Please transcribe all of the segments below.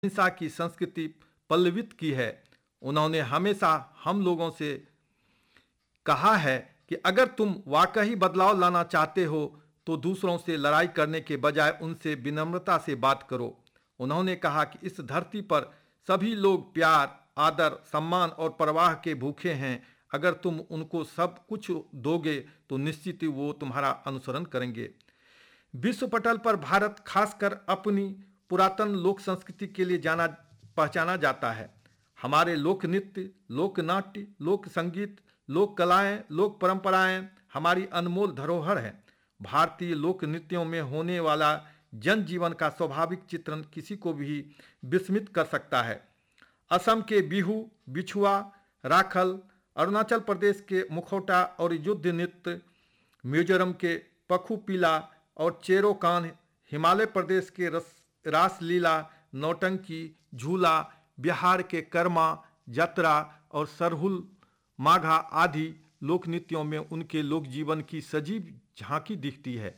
अहिंसा की संस्कृति पल्लवित की है। उन्होंने हमेशा हम लोगों से कहा है कि अगर तुम वाकई बदलाव लाना चाहते हो तो दूसरों से लड़ाई करने के बजाय उनसे विनम्रता से बात करो। उन्होंने कहा कि इस धरती पर सभी लोग प्यार, आदर, सम्मान और परवाह के भूखे हैं। अगर तुम उनको सब कुछ दोगे तो निश्चित ही वो तुम्हारा अनुसरण करेंगे। विश्व पटल पर भारत खासकर अपनी पुरातन लोक संस्कृति के लिए जाना पहचाना जाता है। हमारे लोक नृत्य, लोक नाट्य, लोक संगीत, लोक कलाएं, लोक परंपराएं हमारी अनमोल धरोहर हैं। भारतीय लोक नृत्यों में होने वाला जनजीवन का स्वाभाविक चित्रण किसी को भी विस्मित कर सकता है। असम के बिहू, बिछुआ, राखल, अरुणाचल प्रदेश के मुखौटा और युद्ध नृत्य, मिजोरम के पखुपीला और चेरोकान, हिमालय प्रदेश के रासलीला, नौटंकी, झूला, बिहार के कर्मा, जतरा और सरहुल माघा आदि लोक नृत्यों में उनके लोक जीवन की सजीव झांकी दिखती है।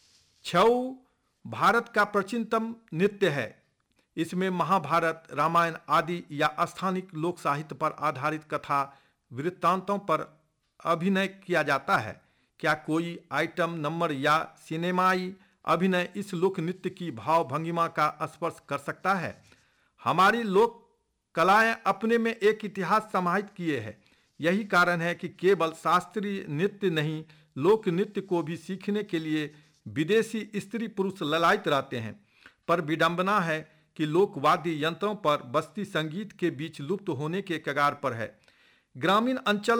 छऊ भारत का प्राचीनतम नृत्य है। इसमें महाभारत, रामायण आदि या स्थानिक लोक साहित्य पर आधारित कथा वृत्तांतों पर अभिनय किया जाता है। क्या कोई आइटम नंबर या सिनेमाई अभिनय इस लोक नृत्य की भाव भंगिमा का स्पर्श कर सकता है? हमारी लोक कलाएं अपने में एक इतिहास समाहित किए हैं। यही कारण है कि केवल शास्त्रीय नृत्य नहीं, लोक नृत्य को भी सीखने के लिए विदेशी स्त्री पुरुष ललायत रहते हैं। पर विडंबना है कि लोक वाद्य यंत्रों पर बस्ती संगीत के बीच लुप्त होने के कगार पर है। ग्रामीण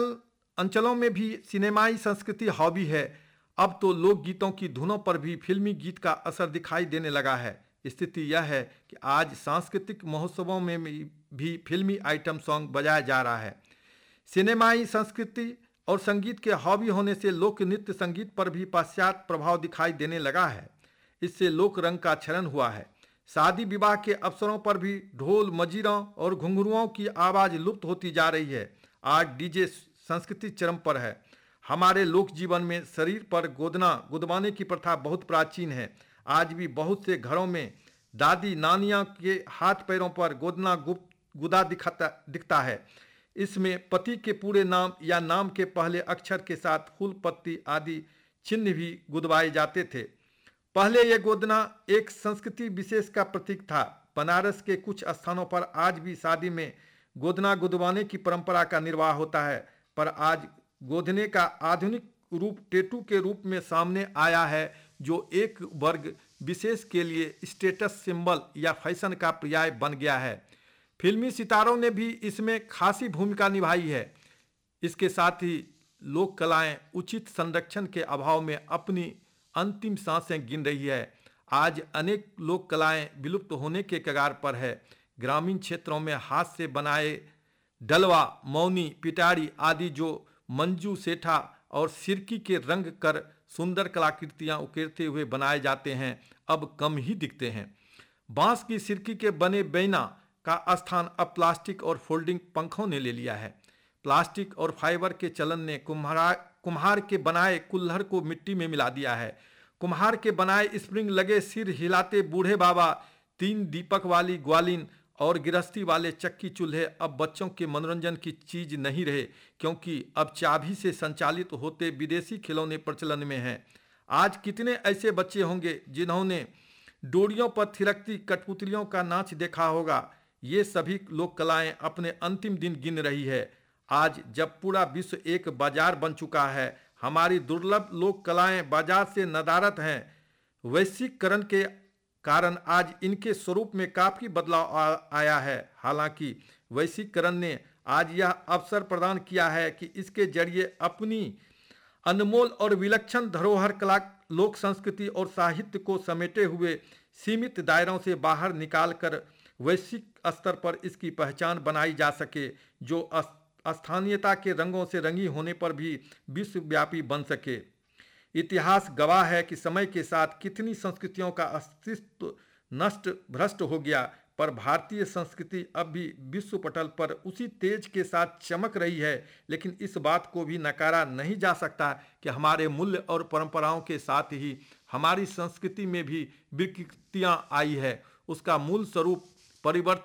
अंचलों में भी सिनेमाई संस्कृति हावी है। अब तो लोकगीतों की धुनों पर भी फिल्मी गीत का असर दिखाई देने लगा है। स्थिति यह है कि आज सांस्कृतिक महोत्सवों में भी फिल्मी आइटम सॉन्ग बजाया जा रहा है। सिनेमाई संस्कृति और संगीत के हावी होने से लोक नृत्य संगीत पर भी पाश्चात्य प्रभाव दिखाई देने लगा है। इससे लोक रंग का क्षरण हुआ है। शादी विवाह के अवसरों पर भी ढोल, मजीरों और घुंघरुओं की आवाज़ लुप्त होती जा रही है। आज डीजे संस्कृति चरम पर है। हमारे लोक जीवन में शरीर पर गोदना गुदवाने की प्रथा बहुत प्राचीन है। आज भी बहुत से घरों में दादी नानियां के हाथ पैरों पर गोदना गुदा दिखता है। इसमें पति के पूरे नाम या नाम के पहले अक्षर के साथ फूल, पत्ती आदि चिन्ह भी गुदवाए जाते थे। पहले यह गोदना एक संस्कृति विशेष का प्रतीक था। बनारस के कुछ स्थानों पर आज भी शादी में गोदना गुदवाने की परंपरा का निर्वाह होता है। पर आज गोदने का आधुनिक रूप टेटू के रूप में सामने आया है, जो एक वर्ग विशेष के लिए स्टेटस सिंबल या फैशन का पर्याय बन गया है। फिल्मी सितारों ने भी इसमें खासी भूमिका निभाई है। इसके साथ ही लोक कलाएं उचित संरक्षण के अभाव में अपनी अंतिम सांसें गिन रही है। आज अनेक लोक कलाएं विलुप्त होने के कगार पर है। ग्रामीण क्षेत्रों में हाथ से बनाए डलवा, मौनी, पिटारी आदि जो मंजू, सेठा और सिरकी के रंग कर सुंदर कलाकृतियां उकेरते हुए बनाए जाते हैं, अब कम ही दिखते हैं। बांस की सिरकी के बने बैना का स्थान अब प्लास्टिक और फोल्डिंग पंखों ने ले लिया है। प्लास्टिक और फाइबर के चलन ने कुम्हार के बनाए कुल्हड़ को मिट्टी में मिला दिया है। कुम्हार के बनाए स्प्रिंग लगे सिर हिलाते बूढ़े बाबा, 3 दीपक वाली ग्वालिन और गृहस्थी वाले चक्की चूल्हे अब बच्चों के मनोरंजन की चीज नहीं रहे, क्योंकि अब चाबी से संचालित होते विदेशी खिलौने प्रचलन में हैं। आज कितने ऐसे बच्चे होंगे जिन्होंने डोरियों पर थिरकती कठपुतलियों का नाच देखा होगा। ये सभी लोक कलाएं अपने अंतिम दिन गिन रही है। आज जब पूरा विश्व एक बाजार बन चुका है, हमारी दुर्लभ लोक कलाएं बाजार से नदारद हैं। वैश्वीकरण के कारण आज इनके स्वरूप में काफ़ी बदलाव आया है। हालांकि वैश्वीकरण ने आज यह अवसर प्रदान किया है कि इसके जरिए अपनी अनमोल और विलक्षण धरोहर कला, लोक संस्कृति और साहित्य को समेटे हुए सीमित दायरों से बाहर निकालकर वैश्विक स्तर पर इसकी पहचान बनाई जा सके, जो स्थानीयता के रंगों से रंगी होने पर भी विश्वव्यापी बन सके। इतिहास गवाह है कि समय के साथ कितनी संस्कृतियों का अस्तित्व नष्ट भ्रष्ट हो गया, पर भारतीय संस्कृति अब भी विश्व पटल पर उसी तेज के साथ चमक रही है। लेकिन इस बात को भी नकारा नहीं जा सकता कि हमारे मूल्य और परंपराओं के साथ ही हमारी संस्कृति में भी विकृतियाँ आई है। उसका मूल स्वरूप परिवर्तित